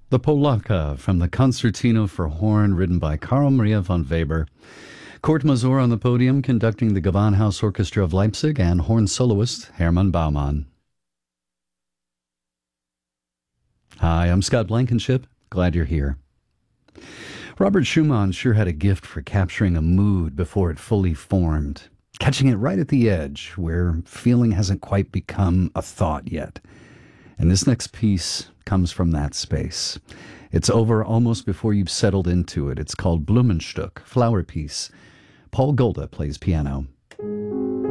The Polacca from the Concertino for Horn, written by Carl Maria von Weber. Kurt Masur on the podium, conducting the Gewandhaus Orchestra of Leipzig, and horn soloist Hermann Baumann. Hi, I'm Scott Blankenship. Glad you're here. Robert Schumann sure had a gift for capturing a mood before it fully formed, catching it right at the edge where feeling hasn't quite become a thought yet. And this next piece comes from that space. It's over almost before you've settled into it. It's called Blumenstück, Flower Piece. Paul Golda plays piano.